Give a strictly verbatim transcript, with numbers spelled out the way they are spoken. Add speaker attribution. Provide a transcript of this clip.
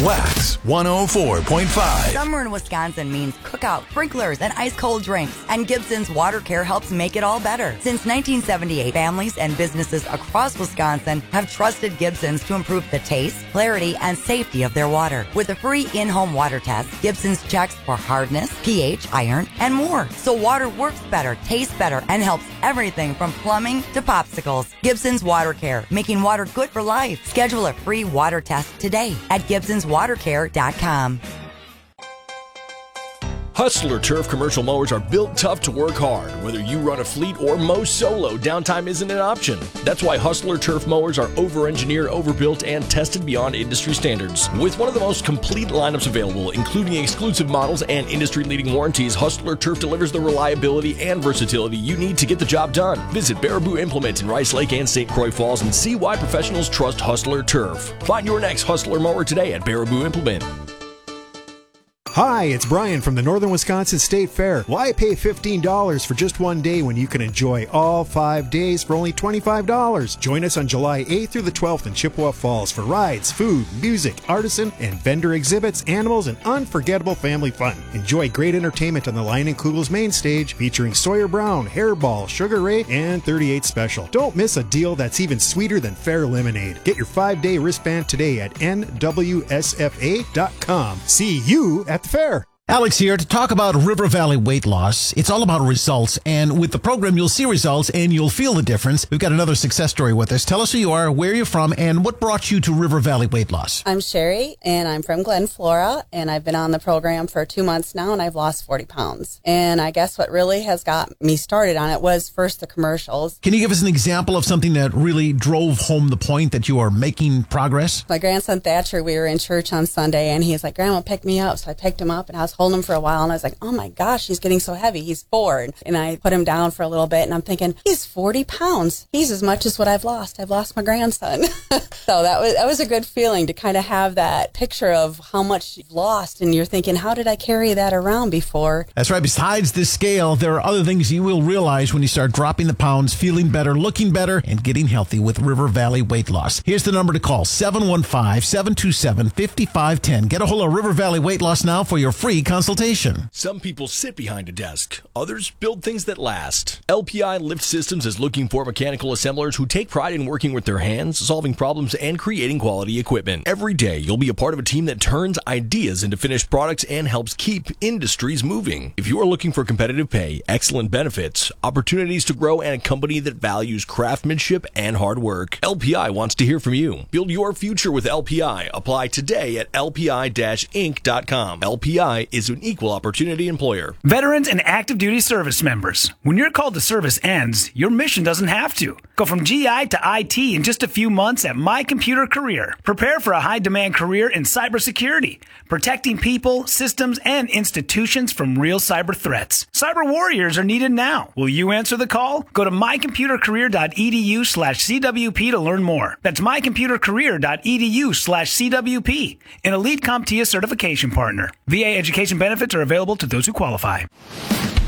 Speaker 1: Wax one oh four point five.
Speaker 2: Summer in Wisconsin means cookout, sprinklers, and ice-cold drinks. And Gibson's Water Care helps make it all better. Since nineteen seventy-eight, families and businesses across Wisconsin have trusted Gibson's to improve the taste, clarity, and safety of their water. With a free in-home water test, Gibson's checks for hardness, pH, iron, and more. So water works better, tastes better, and helps everything from plumbing to popsicles. Gibson's Water Care, making water good for life. Schedule a free water test today at gibsons water care dot com.
Speaker 3: Hustler Turf commercial mowers are built tough to work hard. Whether you run a fleet or mow solo, downtime isn't an option. That's why Hustler Turf mowers are over-engineered, overbuilt, and tested beyond industry standards. With one of the most complete lineups available, including exclusive models and industry-leading warranties, Hustler Turf delivers the reliability and versatility you need to get the job done. Visit Baraboo Implement in Rice Lake and Saint Croix Falls and see why professionals trust Hustler Turf. Find your next Hustler mower today at Baraboo Implement.
Speaker 4: Hi, it's Brian from the Northern Wisconsin State Fair. Why pay fifteen dollars for just one day when you can enjoy all five days for only twenty-five dollars? Join us on July eighth through the twelfth in Chippewa Falls for rides, food, music, artisan, and vendor exhibits, animals, and unforgettable family fun. Enjoy great entertainment on the Lion and Kugel's main stage featuring Sawyer Brown, Hairball, Sugar Ray, and thirty-eight Special. Don't miss a deal that's even sweeter than Fair Lemonade. Get your five-day wristband today at N W S F A dot com. See you at the fair.
Speaker 5: Alex here to talk about River Valley Weight Loss. It's all about results, and with the program, you'll see results and you'll feel the difference. We've got another success story with us. Tell us who you are, where you're from, and what brought you to River Valley Weight Loss.
Speaker 6: I'm Sherry, and I'm from Glen Flora, and I've been on the program for two months now, and I've lost forty pounds. And I guess what really has got me started on it was first the commercials.
Speaker 5: Can you give us an example of something that really drove home the point that you are making progress?
Speaker 6: My grandson Thatcher, we were in church on Sunday, and he's like, Grandma, pick me up. So I picked him up, and I was holding him for a while, and I was like, oh my gosh, he's getting so heavy. He's four. And I put him down for a little bit, and I'm thinking, he's forty pounds. He's as much as what I've lost. I've lost my grandson. So that was that was a good feeling to kind of have that picture of how much you've lost, and you're thinking, how did I carry that around before?
Speaker 5: That's right. Besides this scale, there are other things you will realize when you start dropping the pounds, feeling better, looking better, and getting healthy with River Valley Weight Loss. Here's the number to call, seven one five, seven two seven, five five one zero. Get a hold of River Valley Weight Loss now for your free consultation.
Speaker 3: Some people sit behind a desk. Others build things that last. L P I Lift Systems is looking for mechanical assemblers who take pride in working with their hands, solving problems, and creating quality equipment. Every day, you'll be a part of a team that turns ideas into finished products and helps keep industries moving. If you are looking for competitive pay, excellent benefits, opportunities to grow, and a company that values craftsmanship and hard work, L P I wants to hear from you. Build your future with L P I. Apply today at L P I inc dot com. L P I is an equal opportunity employer.
Speaker 7: Veterans and active duty service members. When your call to service ends, your mission doesn't have to. Go from G I to I T in just a few months at My Computer Career. Prepare for a high-demand career in cybersecurity, protecting people, systems, and institutions from real cyber threats. Cyber warriors are needed now. Will you answer the call? Go to my computer career dot e d u slash c w p to learn more. That's my computer career dot e d u slash c w p, an Elite CompTIA certification partner. V A education benefits are available to those who qualify.